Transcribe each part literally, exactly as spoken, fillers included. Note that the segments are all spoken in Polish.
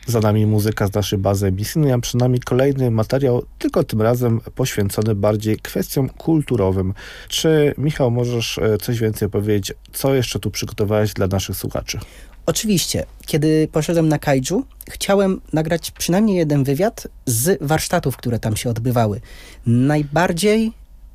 Za nami muzyka z naszej bazy emisyjnej, a przed nami kolejny materiał, tylko tym razem poświęcony bardziej kwestiom kulturowym. Czy, Michał, możesz coś więcej powiedzieć, co jeszcze tu przygotowałeś dla naszych słuchaczy? Oczywiście. Kiedy poszedłem na kaiju, chciałem nagrać przynajmniej jeden wywiad z warsztatów, które tam się odbywały. Najbardziej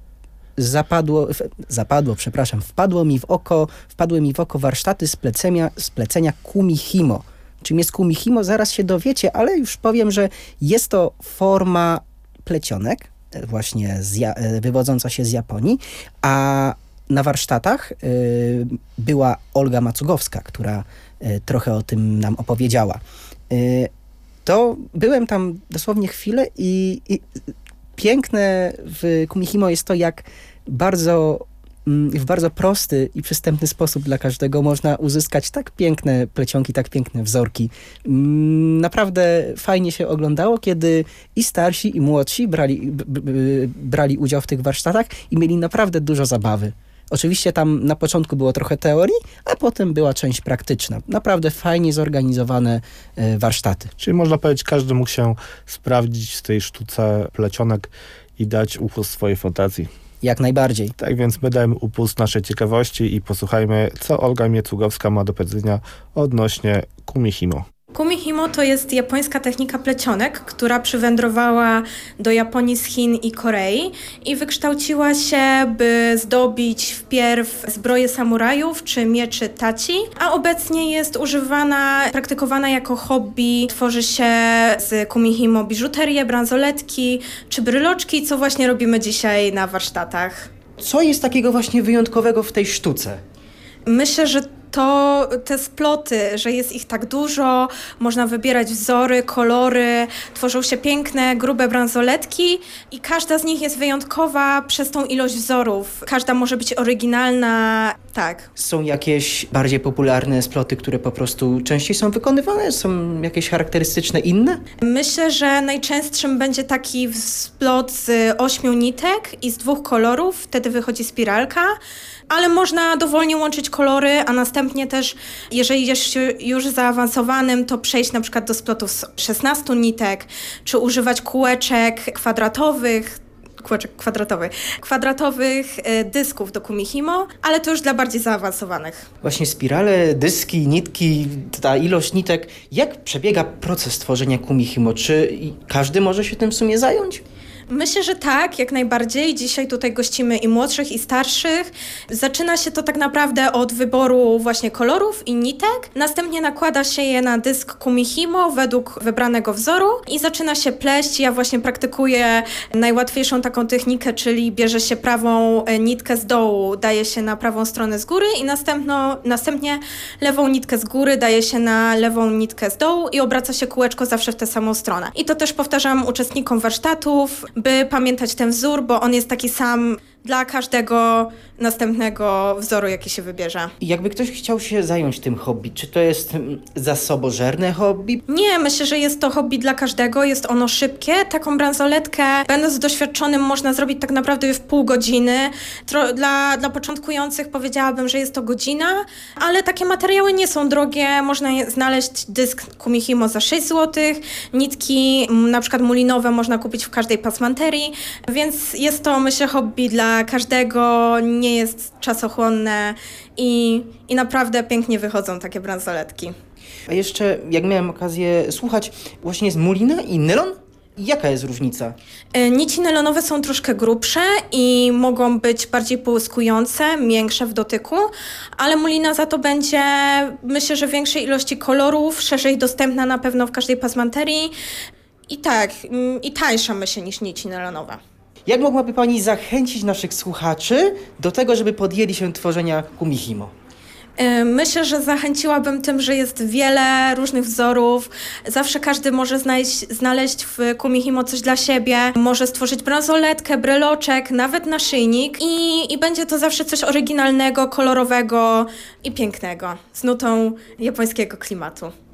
zapadło, zapadło, przepraszam, wpadło mi w oko, wpadły mi w oko warsztaty z plecenia, z plecenia kumihimo. Czym jest kumihimo, zaraz się dowiecie, ale już powiem, że jest to forma plecionek, właśnie z, wywodząca się z Japonii, a na warsztatach y, była Olga Macugowska, która y, trochę o tym nam opowiedziała. Y, to byłem tam dosłownie chwilę i, i piękne w kumihimo jest to, jak bardzo w bardzo prosty i przystępny sposób dla każdego można uzyskać tak piękne plecionki, tak piękne wzorki. Naprawdę fajnie się oglądało, kiedy i starsi, i młodsi brali, b, b, brali udział w tych warsztatach i mieli naprawdę dużo zabawy. Oczywiście tam na początku było trochę teorii, a potem była część praktyczna. Naprawdę fajnie zorganizowane warsztaty. Czyli można powiedzieć, każdy mógł się sprawdzić w tej sztuce plecionek i dać upust swojej fantazji. Jak najbardziej. Tak więc my dajemy upust naszej ciekawości i posłuchajmy, co Olga Macugowska ma do powiedzenia odnośnie kumihimo. Kumihimo to jest japońska technika plecionek, która przywędrowała do Japonii z Chin i Korei i wykształciła się, by zdobić wpierw zbroje samurajów czy mieczy taci, a obecnie jest używana, praktykowana jako hobby. Tworzy się z kumihimo biżuterię, bransoletki czy bryloczki, co właśnie robimy dzisiaj na warsztatach. Co jest takiego właśnie wyjątkowego w tej sztuce? Myślę, że to te sploty, że jest ich tak dużo, można wybierać wzory, kolory, tworzą się piękne, grube bransoletki i każda z nich jest wyjątkowa przez tą ilość wzorów. Każda może być oryginalna, tak. Są jakieś bardziej popularne sploty, które po prostu częściej są wykonywane? Są jakieś charakterystyczne inne? Myślę, że najczęstszym będzie taki splot z ośmiu nitek i z dwóch kolorów, wtedy wychodzi spiralka. Ale można dowolnie łączyć kolory, a następnie też, jeżeli jest już zaawansowanym, to przejść na przykład do splotów z szesnastu nitek, czy używać kółeczek kwadratowych, kółeczek kwadratowych, kwadratowych dysków do kumihimo, ale to już dla bardziej zaawansowanych. Właśnie spirale, dyski, nitki, ta ilość nitek. Jak przebiega proces tworzenia kumihimo? Czy każdy może się tym w sumie zająć? Myślę, że tak, jak najbardziej. Dzisiaj tutaj gościmy i młodszych, i starszych. Zaczyna się to tak naprawdę od wyboru właśnie kolorów i nitek. Następnie nakłada się je na dysk kumihimo według wybranego wzoru i zaczyna się pleść. Ja właśnie praktykuję najłatwiejszą taką technikę, czyli bierze się prawą nitkę z dołu, daje się na prawą stronę z góry i następno, następnie lewą nitkę z góry daje się na lewą nitkę z dołu i obraca się kółeczko zawsze w tę samą stronę. I to też powtarzam uczestnikom warsztatów, by pamiętać ten wzór, bo on jest taki sam dla każdego następnego wzoru, jaki się wybierze. Jakby ktoś chciał się zająć tym hobby, czy to jest zasobożerne hobby? Nie, myślę, że jest to hobby dla każdego, jest ono szybkie. Taką bransoletkę, będąc doświadczonym, można zrobić tak naprawdę w pół godziny. Tro- dla, dla początkujących powiedziałabym, że jest to godzina, ale takie materiały nie są drogie. Można je znaleźć dysk kumihimo za sześć złotych, nitki na przykład mulinowe można kupić w każdej pasmanterii, więc jest to, myślę, hobby dla każdego, nie jest czasochłonne i, i naprawdę pięknie wychodzą takie bransoletki. A jeszcze, jak miałem okazję słuchać, właśnie jest mulina i nylon? Jaka jest różnica? Nici nylonowe są troszkę grubsze i mogą być bardziej połyskujące, miększe w dotyku, ale mulina za to będzie, myślę, że większej ilości kolorów, szerzej dostępna na pewno w każdej pasmanterii i tak, i tańsza, myślę, niż nici nylonowe. Jak mogłaby Pani zachęcić naszych słuchaczy do tego, żeby podjęli się tworzenia kumihimo? Myślę, że zachęciłabym tym, że jest wiele różnych wzorów. Zawsze każdy może znaleźć, znaleźć w kumihimo coś dla siebie. Może stworzyć bransoletkę, bryloczek, nawet naszyjnik i, i będzie to zawsze coś oryginalnego, kolorowego i pięknego, z nutą japońskiego klimatu.